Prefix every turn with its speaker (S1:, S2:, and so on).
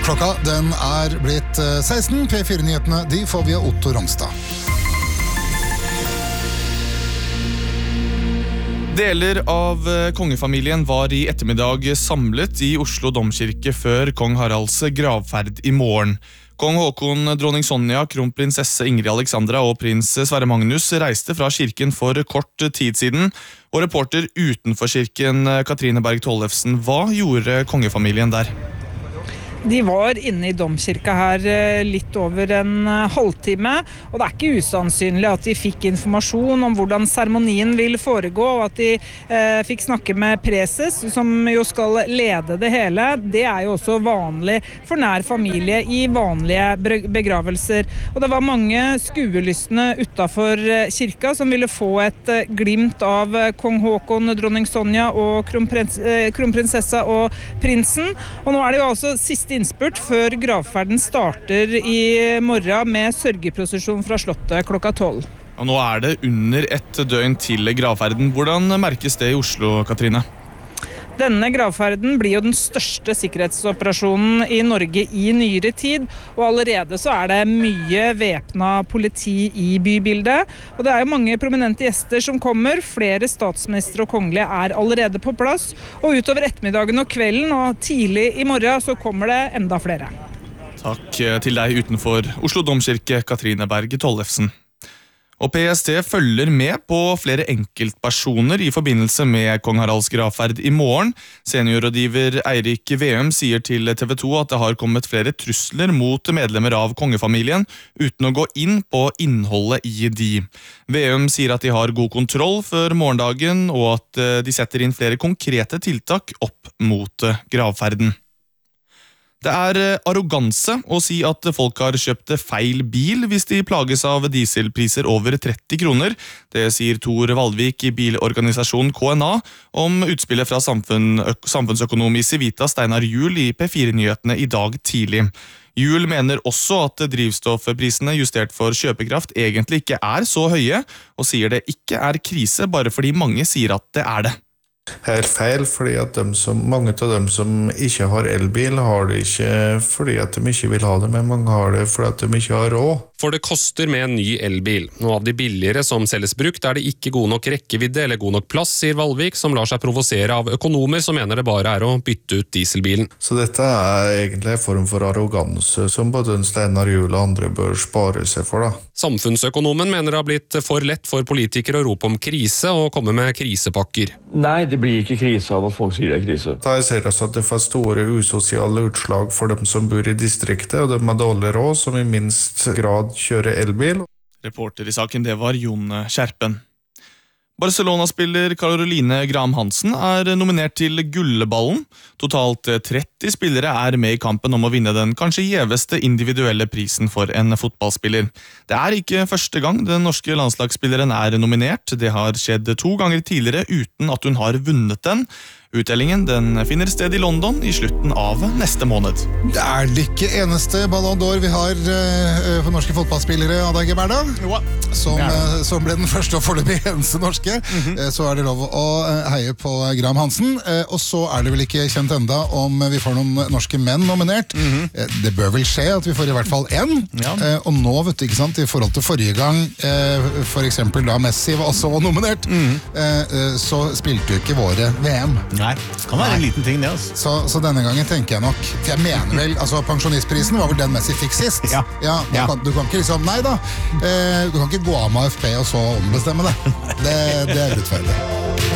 S1: Klokka den blitt 16. P4-nyhetene de får via Otto Rongstad.
S2: Deler av kongefamilien var i ettermiddag samlet i Oslo Domkirke før kong Haralds gravferd i morgen. Kong Håkon, dronning Sonja, kronprinsesse Ingrid Alexandra og prins Sverre Magnus reiste fra kirken for kort tid siden, og reporter utenfor kirken Katrine Berg Tollefsen, hva gjorde kongefamilien der?
S3: De var inne i domkirka her litt over en halvtime, og det ikke usannsynlig at de fikk informasjon om hvordan seremonien vil foregå, og at de fikk snakke med preses, som jo skal lede det hele. Det jo også vanlig for nær familie i vanlige begravelser. Og det var mange skuelystne utenfor kirka som ville få et glimt av kong Håkon, dronning Sonja og kronprinsessa og prinsen. Og nå det jo altså siste innspurt før gravferden starter i morgen med sørgeprosesjon fra slottet klokka 12.
S2: Og nå det under et døgn til gravferden. Hvordan merkes det i Oslo, Katrine?
S3: Denne gravferden blir jo den største sikkerhetsoperasjonen i Norge i nyere tid, og allerede så det mye væpna politi i bybildet. Og det jo mange prominente gjester som kommer, flere statsministre og kongelige allerede på plass, og utover ettermiddagen og kvelden og tidlig i morgen så kommer det enda flere.
S2: Takk til deg utenfor Oslo Domkirke, Katrine Berg Tollefsen. Og PST følger med på flere enkeltpersoner i forbindelse med kong Haralds gravferd i morgen. Seniorrådgiver Eirik Veum sier til TV 2 at det har kommet flere trusler mot medlemmer av kongefamilien, uten å gå inn på innholdet i de. Veum sier at de har god kontroll før morgendagen, og at de setter inn flere konkrete tiltak opp mot gravferden. Det arroganse å si at folk har kjøpt feil bil hvis de plages av dieselpriser over 30 kroner. Det sier Tor Valvik i bilorganisasjonen KNA om utspillet fra samfunnsøkonom i Civita Steinar Juel i P4-nyhetene i dag tidlig. Juel mener også at drivstoffprisene justert for kjøpekraft egentlig ikke så høye, og sier det ikke krise bare fordi mange sier at det det.
S4: Feil, fordi at mange av dem som ikke har elbil har det ikke fordi at de ikke vil ha det, men mange har det fordi at de ikke har råd.
S5: For det koster med en ny elbil. Noe av de billigere som selges brukt det ikke god nok rekkevidde eller god nok plass, sier Valvik, som lar seg provosere av økonomer som mener det bare å bytte ut dieselbilen.
S4: Så dette egentlig en form for arroganse som både Steinar Juel og andre bør spare seg for.
S5: Samfunnsøkonomen mener det har blitt for lett for politikere å rope om krise og komme med krisepakker.
S6: Nei, det blir ikke krise av at folk sier det krise.
S4: Da ser jeg at det får store usosiale utslag for dem som bor i distriktet, og de har dårlig råd, som i minst grad kjører elbil.
S2: Reporter i saken, det var Jon Kjerpen. Barcelona-spiller Caroline Graham Hansen nominert til Gullballen. Totalt 30 spillere med i kampen om å vinne den kanskje gjeveste individuelle prisen for en fotballspiller. Det ikke første gang den norske landslagsspilleren nominert. Det har skjedd 2 ganger tidligere uten at hun har vunnet den. Utdelingen den finner sted i London i slutten av neste måned.
S1: Det ikke eneste Ballon d'Or vi har for norske fotballspillere, Adag Berda, som ble den første og foreløpig eneste norske. Så det lov å heie på Graham Hansen, og så det vel ikke kjent enda om vi får noen norske menn nominert. Det bør vel skje at vi får i hvert fall en, og nå vet du, ikke sant, i forhold til forrige gang, for eksempel da Messi var også nominert, så spilte jo ikke våre VM.
S7: Nei, det kan være en liten ting det, altså.
S1: Så denne gangen tenker jeg nok, for jeg mener vel, altså pensjonistprisen var vel den Messi fikk sist. Du kan ikke liksom, nei da, du kan ikke gå av med AFP og så ombestemme det. Det urettferdig.